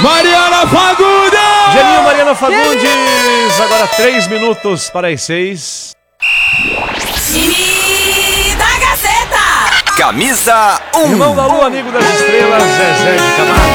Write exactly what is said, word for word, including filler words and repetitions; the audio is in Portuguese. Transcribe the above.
Mariana Fagundes! Gelinho, Mariana Fagundes. Agora três minutos para as seis. Time da Gazeta. Camisa um. Irmão da Lua, amigo das estrelas, Zezé de Camargo.